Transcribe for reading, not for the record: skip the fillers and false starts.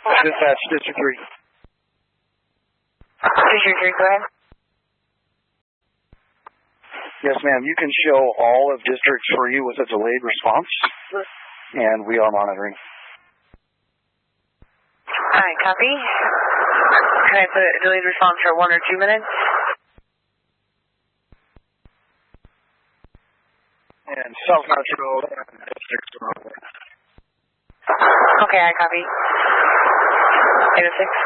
Dispatch, District 3. District 3, go ahead. Yes, ma'am. You can show all of District 3 with a delayed response, and we are monitoring. Alright, copy. Can I put a delayed response for 1 or 2 minutes? And South Metro and District 1. Okay, I copy. 806.